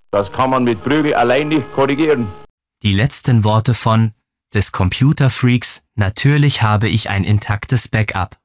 Das kann man mit Prügel allein nicht korrigieren. Die letzten Worte des Computerfreaks: Natürlich habe ich ein intaktes Backup.